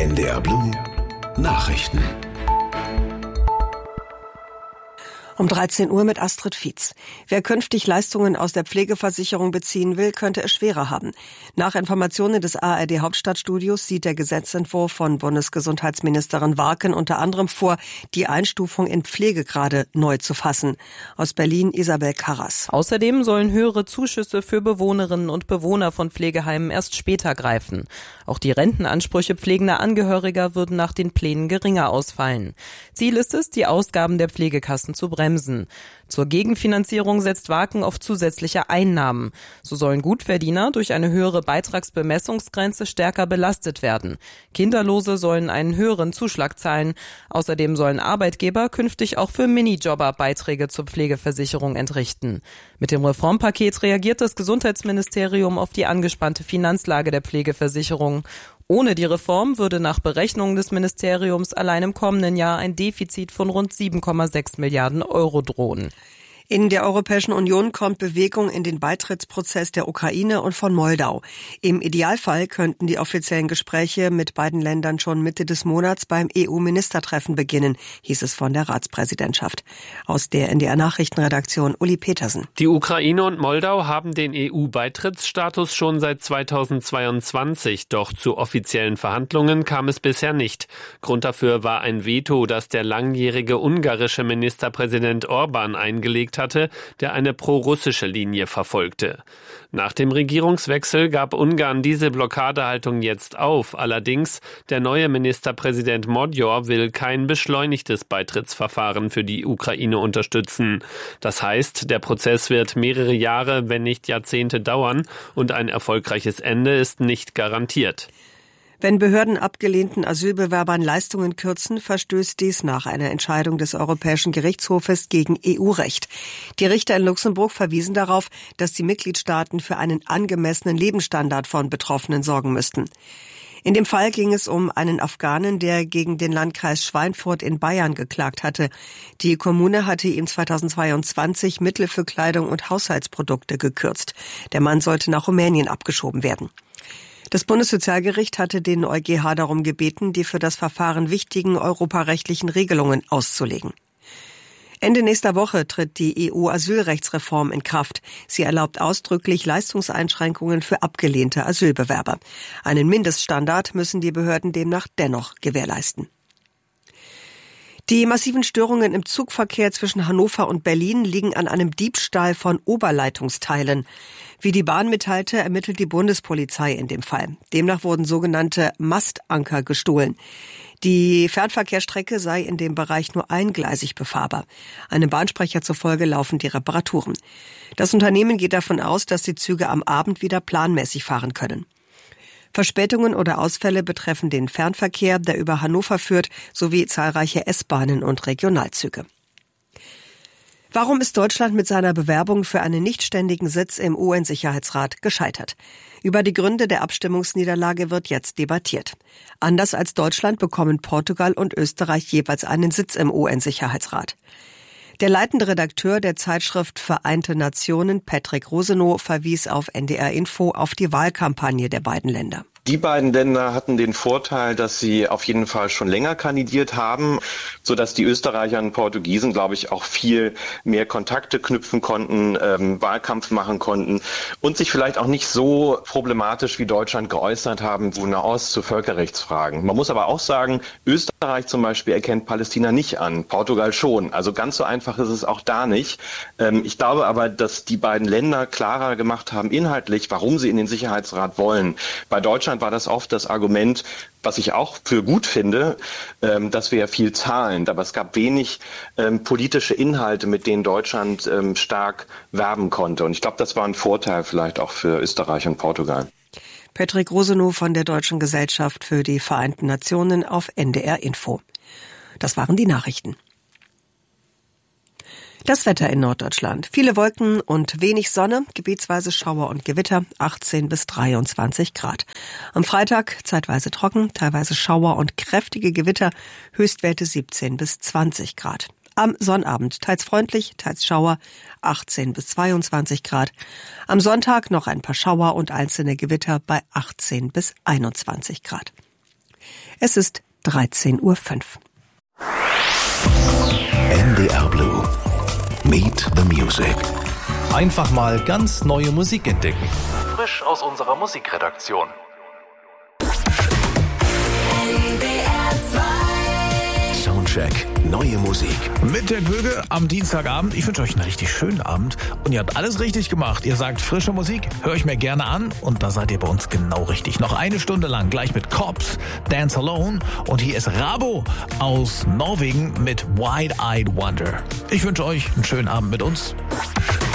NDR Blue Nachrichten. Um 13 Uhr mit Astrid Fietz. Wer künftig Leistungen aus der Pflegeversicherung beziehen will, könnte es schwerer haben. Nach Informationen des ARD Hauptstadtstudios sieht der Gesetzentwurf von Bundesgesundheitsministerin Warken unter anderem vor, die Einstufung in Pflegegrade neu zu fassen. Aus Berlin Isabel Karras. Außerdem sollen höhere Zuschüsse für Bewohnerinnen und Bewohner von Pflegeheimen erst später greifen. Auch die Rentenansprüche pflegender Angehöriger würden nach den Plänen geringer ausfallen. Ziel ist es, die Ausgaben der Pflegekassen zu bremsen. Zur Gegenfinanzierung setzt Warken auf zusätzliche Einnahmen. So sollen Gutverdiener durch eine höhere Beitragsbemessungsgrenze stärker belastet werden. Kinderlose sollen einen höheren Zuschlag zahlen. Außerdem sollen Arbeitgeber künftig auch für Minijobber Beiträge zur Pflegeversicherung entrichten. Mit dem Reformpaket reagiert das Gesundheitsministerium auf die angespannte Finanzlage der Pflegeversicherung. Ohne die Reform würde nach Berechnungen des Ministeriums allein im kommenden Jahr ein Defizit von rund 7,6 Milliarden Euro drohen. In der Europäischen Union kommt Bewegung in den Beitrittsprozess der Ukraine und von Moldau. Im Idealfall könnten die offiziellen Gespräche mit beiden Ländern schon Mitte des Monats beim EU-Ministertreffen beginnen, hieß es von der Ratspräsidentschaft. Aus der NDR Nachrichtenredaktion Uli Petersen. Die Ukraine und Moldau haben den EU-Beitrittsstatus schon seit 2022, doch zu offiziellen Verhandlungen kam es bisher nicht. Grund dafür war ein Veto, das der langjährige ungarische Ministerpräsident Orban eingelegt hatte, der eine pro-russische Linie verfolgte. Nach dem Regierungswechsel gab Ungarn diese Blockadehaltung jetzt auf. Allerdings, der neue Ministerpräsident Magyar will kein beschleunigtes Beitrittsverfahren für die Ukraine unterstützen. Das heißt, der Prozess wird mehrere Jahre, wenn nicht Jahrzehnte dauern und ein erfolgreiches Ende ist nicht garantiert. Wenn Behörden abgelehnten Asylbewerbern Leistungen kürzen, verstößt dies nach einer Entscheidung des Europäischen Gerichtshofes gegen EU-Recht. Die Richter in Luxemburg verwiesen darauf, dass die Mitgliedstaaten für einen angemessenen Lebensstandard von Betroffenen sorgen müssten. In dem Fall ging es um einen Afghanen, der gegen den Landkreis Schweinfurt in Bayern geklagt hatte. Die Kommune hatte ihm 2022 Mittel für Kleidung und Haushaltsprodukte gekürzt. Der Mann sollte nach Rumänien abgeschoben werden. Das Bundessozialgericht hatte den EuGH darum gebeten, die für das Verfahren wichtigen europarechtlichen Regelungen auszulegen. Ende nächster Woche tritt die EU-Asylrechtsreform in Kraft. Sie erlaubt ausdrücklich Leistungseinschränkungen für abgelehnte Asylbewerber. Einen Mindeststandard müssen die Behörden demnach dennoch gewährleisten. Die massiven Störungen im Zugverkehr zwischen Hannover und Berlin liegen an einem Diebstahl von Oberleitungsteilen. Wie die Bahn mitteilte, ermittelt die Bundespolizei in dem Fall. Demnach wurden sogenannte Mastanker gestohlen. Die Fernverkehrsstrecke sei in dem Bereich nur eingleisig befahrbar. Einem Bahnsprecher zufolge laufen die Reparaturen. Das Unternehmen geht davon aus, dass die Züge am Abend wieder planmäßig fahren können. Verspätungen oder Ausfälle betreffen den Fernverkehr, der über Hannover führt, sowie zahlreiche S-Bahnen und Regionalzüge. Warum ist Deutschland mit seiner Bewerbung für einen nichtständigen Sitz im UN-Sicherheitsrat gescheitert? Über die Gründe der Abstimmungsniederlage wird jetzt debattiert. Anders als Deutschland bekommen Portugal und Österreich jeweils einen Sitz im UN-Sicherheitsrat. Der leitende Redakteur der Zeitschrift Vereinte Nationen, Patrick Rosenow, verwies auf NDR Info auf die Wahlkampagne der beiden Länder. Die beiden Länder hatten den Vorteil, dass sie auf jeden Fall schon länger kandidiert haben, sodass die Österreicher und Portugiesen, glaube ich, auch viel mehr Kontakte knüpfen konnten, Wahlkampf machen konnten und sich vielleicht auch nicht so problematisch wie Deutschland geäußert haben zu Nahost, zu Völkerrechtsfragen. Man muss aber auch sagen, Österreich zum Beispiel erkennt Palästina nicht an, Portugal schon. Also ganz so einfach ist es auch da nicht. Ich glaube aber, dass die beiden Länder klarer gemacht haben inhaltlich, warum sie in den Sicherheitsrat wollen. Bei Deutschland war das oft das Argument, was ich auch für gut finde, dass wir ja viel zahlen. Aber es gab wenig politische Inhalte, mit denen Deutschland stark werben konnte. Und ich glaube, das war ein Vorteil vielleicht auch für Österreich und Portugal. Patrick Rosenow von der Deutschen Gesellschaft für die Vereinten Nationen auf NDR Info. Das waren die Nachrichten. Das Wetter in Norddeutschland. Viele Wolken und wenig Sonne, gebietsweise Schauer und Gewitter, 18 bis 23 Grad. Am Freitag zeitweise trocken, teilweise Schauer und kräftige Gewitter, Höchstwerte 17 bis 20 Grad. Am Sonnabend teils freundlich, teils Schauer, 18 bis 22 Grad. Am Sonntag noch ein paar Schauer und einzelne Gewitter bei 18 bis 21 Grad. Es ist 13:05 Uhr. NDR Blue. Meet the Music. Einfach mal ganz neue Musik entdecken. Frisch aus unserer Musikredaktion. Soundcheck. Neue Musik. Mit der Göge am Dienstagabend. Ich wünsche euch einen richtig schönen Abend. Und ihr habt alles richtig gemacht. Ihr sagt, frische Musik, höre ich mir gerne an. Und da seid ihr bei uns genau richtig. Noch eine Stunde lang, gleich mit Cops, Dance Alone. Und hier ist Rabo aus Norwegen mit Wide-Eyed Wonder. Ich wünsche euch einen schönen Abend mit uns.